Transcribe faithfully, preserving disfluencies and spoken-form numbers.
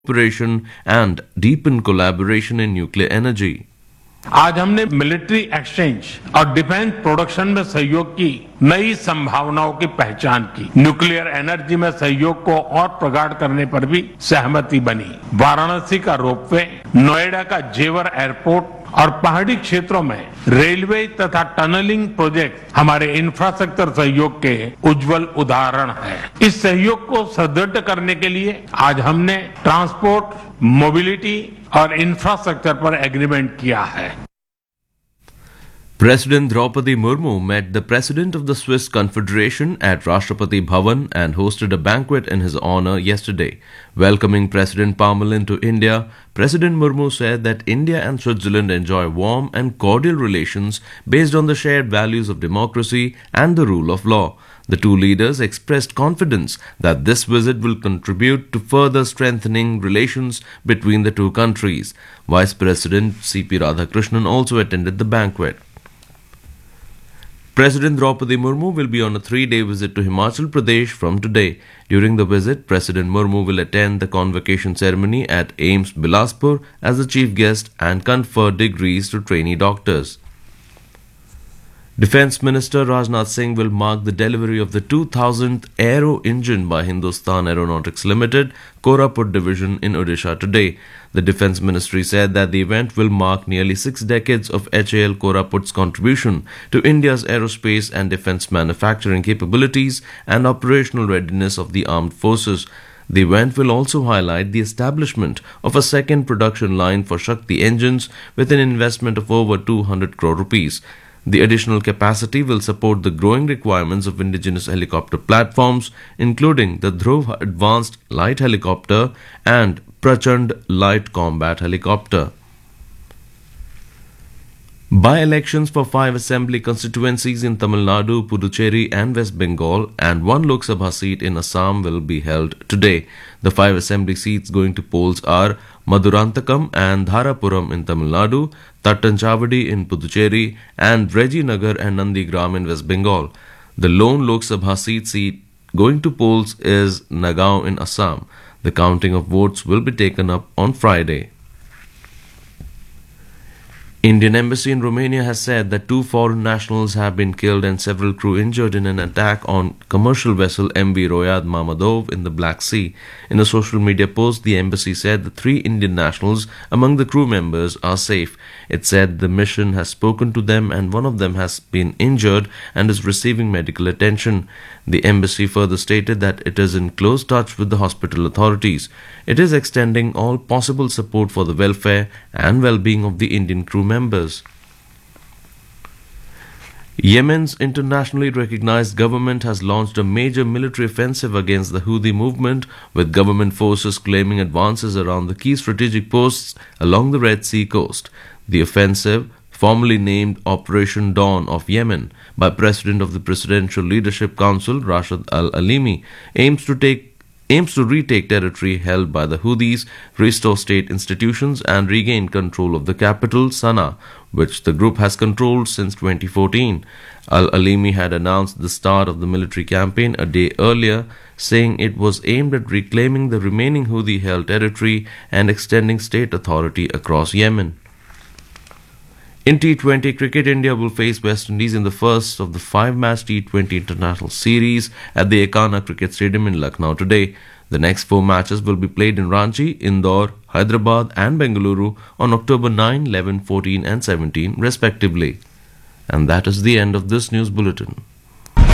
cooperation and deepen collaboration in nuclear energy. आज हमने military exchange और डिफेंस प्रोडक्शन में सहयोग की नई संभावनाओं की पहचान की। न्यूक्लियर एनर्जी में सहयोग को और प्रगाढ़ करने पर भी सहमति बनी। वाराणसी का रोपवे, नोएडा का जेवर एयरपोर्ट और पहाड़ी क्षेत्रों में रेलवे तथा टनलिंग प्रोजेक्ट हमारे इंफ्रास्ट्रक्चर सहयोग के उज्जवल उदाहरण हैं। इस सहयोग को सुदृढ़ करने के लिए आज हमने ट्रांसपोर्ट, मोबिलिटी और इंफ्रास्ट्रक्चर पर एग्रीमेंट किया है। President Draupadi Murmu met the President of the Swiss Confederation at Rashtrapati Bhavan and hosted a banquet in his honor yesterday. Welcoming President Parmelin to India, President Murmu said that India and Switzerland enjoy warm and cordial relations based on the shared values of democracy and the rule of law. The two leaders expressed confidence that this visit will contribute to further strengthening relations between the two countries. Vice President C P Radhakrishnan also attended the banquet. President Draupadi Murmu will be on a three-day visit to Himachal Pradesh from today. During the visit, President Murmu will attend the convocation ceremony at AIIMS Bilaspur as the chief guest and confer degrees to trainee doctors. Defence Minister Rajnath Singh will mark the delivery of the two thousandth Aero engine by Hindustan Aeronautics Limited, Koraput Division in Odisha today. The Defence Ministry said that the event will mark nearly six decades of H A L Koraput's contribution to India's aerospace and defence manufacturing capabilities and operational readiness of the armed forces. The event will also highlight the establishment of a second production line for Shakti engines with an investment of over two hundred crore rupees. The additional capacity will support the growing requirements of indigenous helicopter platforms, including the Dhruv Advanced Light Helicopter and Prachand Light Combat Helicopter. By-elections for five assembly constituencies in Tamil Nadu, Puducherry and West Bengal and one Lok Sabha seat in Assam will be held today. The five assembly seats going to polls are Madurantakam and Dharapuram in Tamil Nadu, Tattanchavadi in Puducherry and Rajinagar and Nandigram in West Bengal. The lone Lok Sabha seat seat going to polls is Nagaon in Assam. The counting of votes will be taken up on Friday. Indian Embassy in Romania has said that two foreign nationals have been killed and several crew injured in an attack on commercial vessel M V Royad Mamadov in the Black Sea. In a social media post, the embassy said the three Indian nationals among the crew members are safe. It said the mission has spoken to them and one of them has been injured and is receiving medical attention. The embassy further stated that it is in close touch with the hospital authorities. It is extending all possible support for the welfare and well-being of the Indian crew members. Yemen's internationally recognized government has launched a major military offensive against the Houthi movement, with government forces claiming advances around the key strategic posts along the Red Sea coast. The offensive, formally named Operation Dawn of Yemen by President of the Presidential Leadership Council Rashid Al-Alimi, aims to take aims to retake territory held by the Houthis, restore state institutions and regain control of the capital, Sana'a, which the group has controlled since twenty fourteen. Al-Alimi had announced the start of the military campaign a day earlier, saying it was aimed at reclaiming the remaining Houthi-held territory and extending state authority across Yemen. In T twenty cricket, India will face West Indies in the first of the five-match T twenty international series at the Ekana Cricket Stadium in Lucknow today. The next four matches will be played in Ranchi, Indore, Hyderabad and Bengaluru on October ninth, eleventh, fourteenth and seventeenth respectively. And that is the end of this news bulletin.